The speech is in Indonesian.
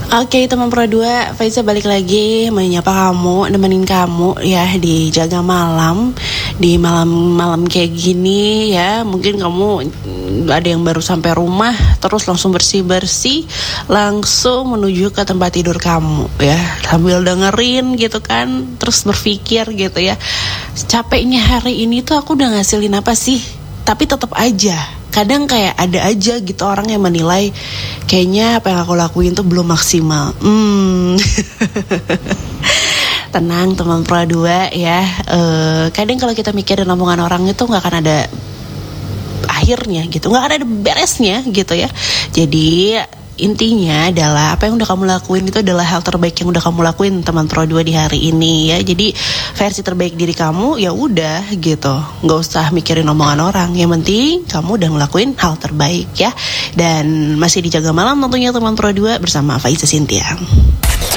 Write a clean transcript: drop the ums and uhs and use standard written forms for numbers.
Oke teman Pro 2, Faiza balik lagi menyapa kamu, nemenin kamu ya di Jaga Malam. Di malam-malam kayak gini ya, mungkin kamu ada yang baru sampai rumah, terus langsung bersih-bersih, langsung menuju ke tempat tidur kamu ya, sambil dengerin gitu kan, terus berpikir gitu ya, capeknya hari ini tuh aku udah ngasilin apa sih? Tapi tetap aja kadang kayak ada aja gitu orang yang menilai kayaknya apa yang aku lakuin tuh belum maksimal. Tenang teman Pro 2 ya. Kadang kalau kita mikirin omongan orang itu gak akan ada akhirnya gitu, gak akan ada beresnya gitu ya. Jadi intinya adalah apa yang udah kamu lakuin itu adalah hal terbaik yang udah kamu lakuin teman Pro 2 di hari ini ya. Jadi versi terbaik diri kamu ya udah gitu, nggak usah mikirin omongan orang. Yang penting kamu udah ngelakuin hal terbaik ya. Dan masih dijaga malam tentunya teman Pro 2 bersama Faiza Cynthia.